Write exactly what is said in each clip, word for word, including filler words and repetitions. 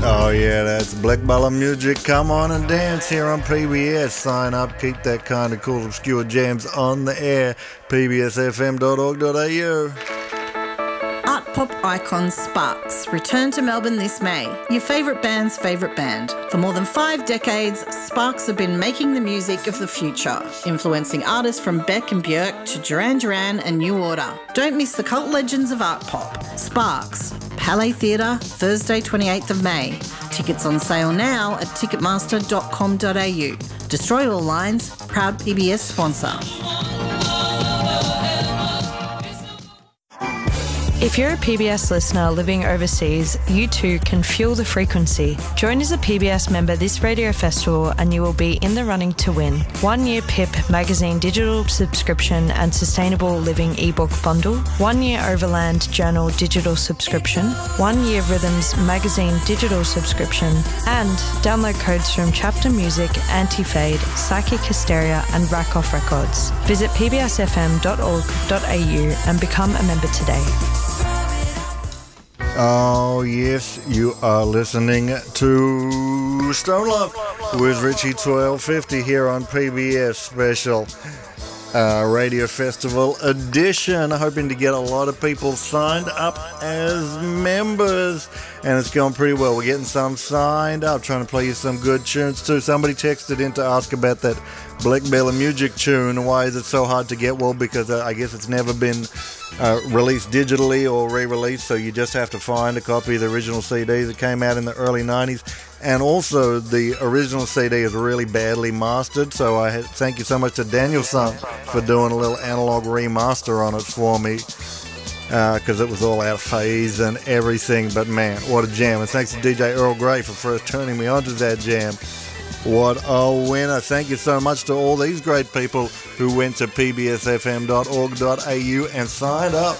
Oh yeah, that's Black Bala Music. Come on and dance here on P B S. Sign up, keep that kind of cool obscure jams on the air. P B S F M dot org dot A U. Art pop icon Sparks return to Melbourne this May. Your favourite band's favourite band. For more than five decades, Sparks have been making the music of the future, influencing artists from Beck and Björk to Duran Duran and New Order. Don't miss the cult legends of art pop. Sparks, Palais Theatre, Thursday twenty-eighth of May. Tickets on sale now at ticketmaster dot com dot A U. Destroy All Lines, proud P B S sponsor. If you're a P B S listener living overseas, you too can feel the frequency. Join as a P B S member this radio festival and you will be in the running to win one year P I P magazine digital subscription and sustainable living ebook bundle, one year Overland Journal digital subscription, one year Rhythms magazine digital subscription, and download codes from Chapter Music, Anti-Fade, Psychic Hysteria and Rack Off Records. Visit p b s f m dot org dot a u and become a member today. Oh, yes, you are listening to Stone Love with Richie twelve fifty here on P B S Special uh, Radio Festival Edition. Hoping to get a lot of people signed up as members, and it's going pretty well. We're getting some signed up, trying to play you some good tunes too. Somebody texted in to ask about that Black Bala Music tune. Why is it so hard to get? Well, because uh, I guess it's never been uh, released digitally or re-released, so you just have to find a copy of the original C D that came out in the early nineties. And also, the original C D is really badly mastered, so I had, thank you so much to Danielson for doing a little analog remaster on it for me, because uh, it was all out of phase and everything. But man, what a jam. And thanks to D J Earl Grey for first turning me onto that jam. What a winner. Thank you so much to all these great people who went to p b s f m dot org dot a u and signed up.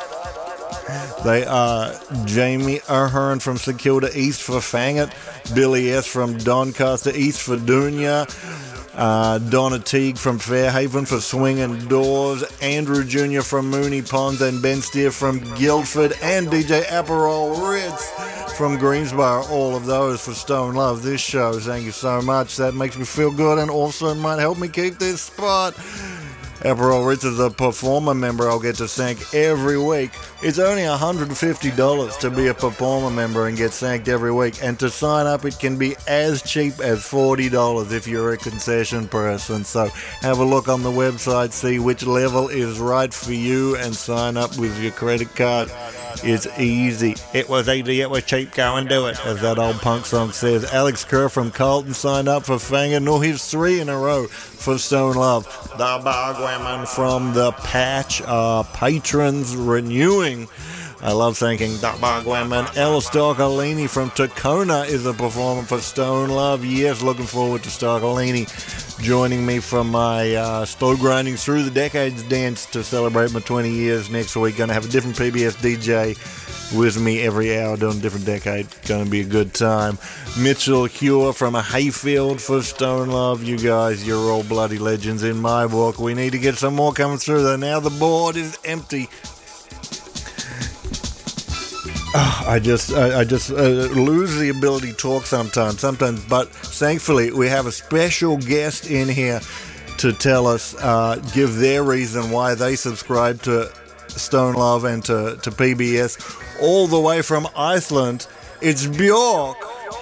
They are Jamie Ahern from St Kilda East for Fangit, Billy S. from Doncaster East for Dunya, uh, Donna Teague from Fairhaven for Swinging Doors, Andrew Junior from Mooney Ponds, and Ben Steer from Guildford, and D J Aperol Ritz from Greensboro. All of those for Stone Love this show. Thank you so much. That makes me feel good and also might help me keep this spot. Aperol Ritz is a performer member I'll get to thank every week. It's only one hundred fifty dollars to be a performer member and get thanked every week. And to sign up, it can be as cheap as forty dollars if you're a concession person. So have a look on the website, see which level is right for you, and sign up with your credit card. It's easy. It was easy, it was cheap, go and do it, as that old punk song says. Alex Kerr from Carlton signed up for Fangin'. No, he's three in a row for Stone Love. The Bog Women from The Patch are patrons renewing. I love thanking the Bog Women. Ella Starcolini from Tacona is a performer for Stone Love. Yes, looking forward to Starcolini joining me from my uh, slow grinding through the decades dance to celebrate my twenty years next week. Going to have a different P B S D J with me every hour doing a different decade. Going to be a good time. Mitchell Cure from a Hayfield for Stone Love. You guys, you're all bloody legends in my book. We need to get some more coming through though. Now the board is empty. Oh, I just, I, I just uh, lose the ability to talk sometimes, sometimes. But thankfully, we have a special guest in here to tell us, uh, give their reason why they subscribe to Stone Love and to, to P B S, all the way from Iceland. It's Björk.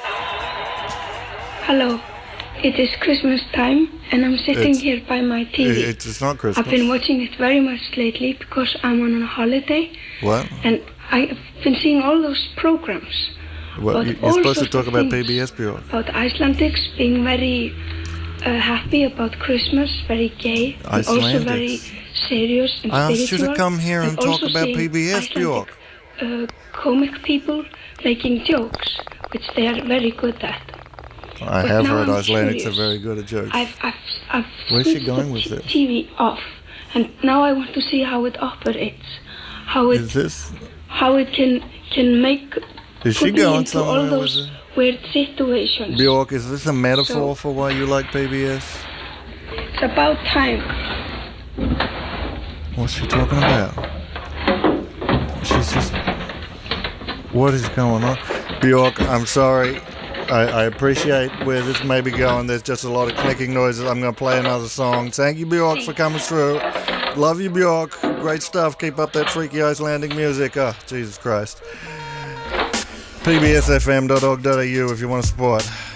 Hello. It is Christmas time, and I'm sitting it's, here by my T V. It, it's not Christmas. I've been watching it very much lately because I'm on a holiday. What? And I've been seeing all those programs. Well, you're supposed to talk about P B S, Björk. About Icelandics being very uh, happy about Christmas, very gay, and also very serious and I spiritual. asked you to come here and, and talk about P B S, Björk. Uh, comic people making jokes, which they are very good at. I but have heard I'm Icelandics curious. are very good at jokes. I've, I've, I've Where's she switched going the with t- this? T V off, and now I want to see how it operates, how it, Is this? how it can can make. Is she put me going into somewhere all with those it? weird situations? Björk, is this a metaphor So- for why you like P B S? It's about time. What's she talking about? She's just... What is going on? Bjork, I'm sorry. I, I appreciate where this may be going. There's just a lot of clicking noises. I'm going to play another song. Thank you, Bjork, for coming through. Love you, Bjork. Great stuff. Keep up that freaky Icelandic music. Oh, Jesus Christ. P B S F M dot org dot A U if you want to support.